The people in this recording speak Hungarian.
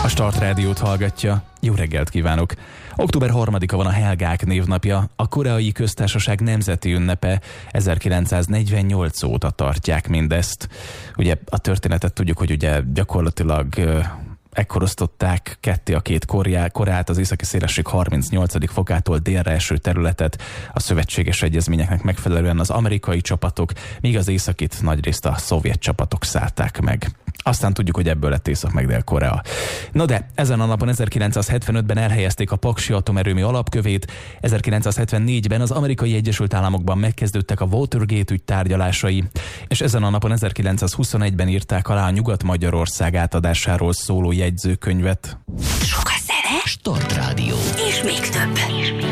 Start Rádiót hallgatja. Jó reggelt kívánok! Október 3-a van a Helgák névnapja, a Koreai Köztársaság nemzeti ünnepe, 1948 óta tartják mindezt. Ugye a történetet tudjuk, hogy ugye gyakorlatilag ekkor osztották ketté a két Koreát, az északi szélesség 38. fokától délre eső területet, a szövetséges egyezményeknek megfelelően az amerikai csapatok, míg az északit nagyrészt a szovjet csapatok szállták meg. Aztán tudjuk, hogy ebből lett Észak meg Dél-Korea. No de, ezen a napon 1975-ben elhelyezték a Paksi atomerőmű alapkövét, 1974-ben az Amerikai Egyesült Államokban megkezdődtek a Watergate ügy tárgyalásai, és ezen a napon 1921-ben írták alá a Nyugat-Magyarország átadásáról szóló jegyzőkönyvet. Sok a zene, Start Rádió. és még több.